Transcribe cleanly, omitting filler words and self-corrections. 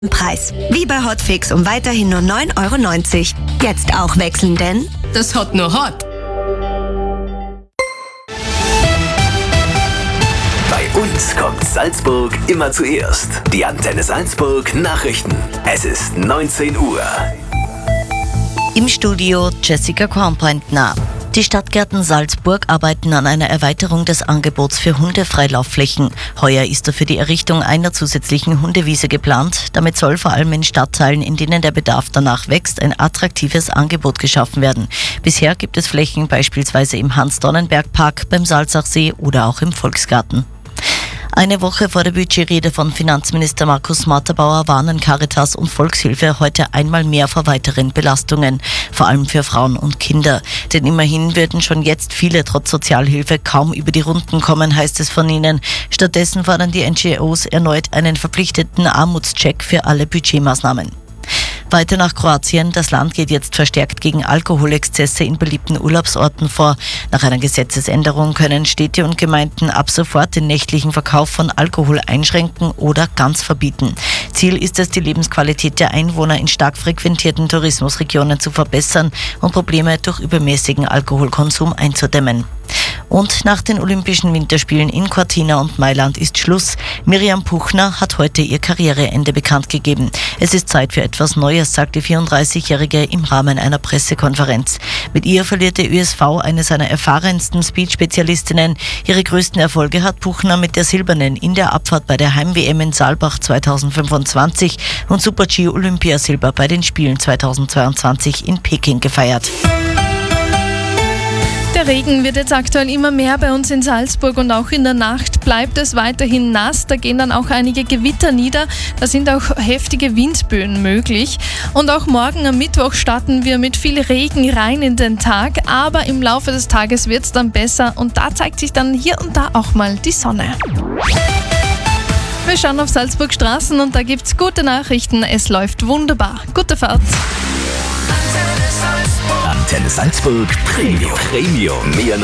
Preis. Wie bei Hotfix um weiterhin nur 9,90 €. Jetzt auch wechseln, denn das hat nur Hot. Bei uns kommt Salzburg immer zuerst. Die Antenne Salzburg Nachrichten. Es ist 19 Uhr. Im Studio Jessica Kornbrentner. Die Stadtgärten Salzburg arbeiten an einer Erweiterung des Angebots für Hundefreilaufflächen. Heuer ist dafür die Errichtung einer zusätzlichen Hundewiese geplant. Damit soll vor allem in Stadtteilen, in denen der Bedarf danach wächst, ein attraktives Angebot geschaffen werden. Bisher gibt es Flächen beispielsweise im Hans-Donnenberg-Park, beim Salzachsee oder auch im Volksgarten. Eine Woche vor der Budgetrede von Finanzminister Markus Matterbauer warnen Caritas und Volkshilfe heute einmal mehr vor weiteren Belastungen, vor allem für Frauen und Kinder. Denn immerhin würden schon jetzt viele trotz Sozialhilfe kaum über die Runden kommen, heißt es von ihnen. Stattdessen fordern die NGOs erneut einen verpflichteten Armutscheck für alle Budgetmaßnahmen. Weiter nach Kroatien. Das Land geht jetzt verstärkt gegen Alkoholexzesse in beliebten Urlaubsorten vor. Nach einer Gesetzesänderung können Städte und Gemeinden ab sofort den nächtlichen Verkauf von Alkohol einschränken oder ganz verbieten. Ziel ist es, die Lebensqualität der Einwohner in stark frequentierten Tourismusregionen zu verbessern und Probleme durch übermäßigen Alkoholkonsum einzudämmen. Und nach den Olympischen Winterspielen in Cortina und Mailand ist Schluss. Miriam Puchner hat heute ihr Karriereende bekannt gegeben. Es ist Zeit für etwas Neues, sagt die 34-Jährige im Rahmen einer Pressekonferenz. Mit ihr verliert der ÖSV eine seiner erfahrensten Speed-Spezialistinnen. Ihre größten Erfolge hat Puchner mit der Silbernen in der Abfahrt bei der Heim-WM in Saalbach 2025 und Super-G-Olympiasilber bei den Spielen 2022 in Peking gefeiert. Der Regen wird jetzt aktuell immer mehr bei uns in Salzburg und auch in der Nacht bleibt es weiterhin nass. Da gehen dann auch einige Gewitter nieder. Da sind auch heftige Windböen möglich. Und auch morgen am Mittwoch starten wir mit viel Regen rein in den Tag. Aber im Laufe des Tages wird es dann besser und da zeigt sich dann hier und da auch mal die Sonne. Wir schauen auf Salzburg Straßen und da gibt's gute Nachrichten. Es läuft wunderbar. Gute Fahrt. Antenne Salzburg Premium. Mehr